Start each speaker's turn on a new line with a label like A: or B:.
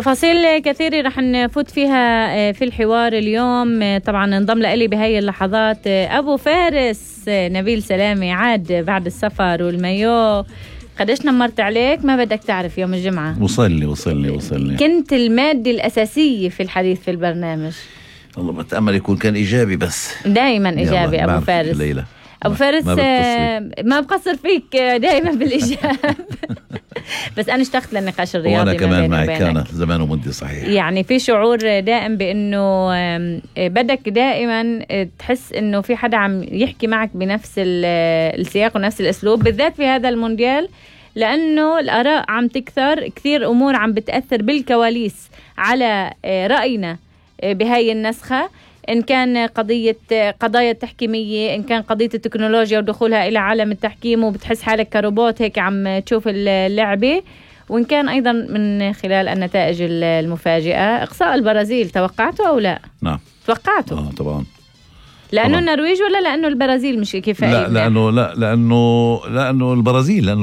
A: تفاصيل كثيرة رح نفوت فيها في الحوار اليوم. طبعا انضم لي بهاي اللحظات أبو فارس نبيل سلامي، عاد بعد السفر والمايو. قديش نمرت عليك ما بدك تعرف يوم الجمعة.
B: وصلني
A: كنت المادة الأساسية في الحديث في البرنامج.
B: والله بتأمل يكون كان إيجابي، بس
A: دائما إيجابي أبو فارس.
B: ليلى
A: أبو فارس ما بقصر فيك دائما بالإجابة. بس أنا اشتقت للنقاش الرياضي،
B: وأنا كمان معك كان زمان ومدي صحيح.
A: يعني في شعور دائم بأنه بدك دائما تحس أنه في حدا عم يحكي معك بنفس السياق ونفس الأسلوب، بالذات في هذا المونديال، لأنه الآراء عم تكثر، كثير أمور عم بتأثر بالكواليس على رأينا بهاي النسخة، إن كان قضايا التحكيمية، إن كان قضية التكنولوجيا ودخولها إلى عالم التحكيم وبتحس حالك كروبوت هيك عم تشوف اللعبة، وإن كان أيضا من خلال النتائج المفاجئة. إقصاء البرازيل توقعته أو لا؟
B: نعم
A: توقعته.
B: طبعا.
A: لأنه النرويج ولا لأنه البرازيل مش كفاية؟
B: لأنه البرازيل،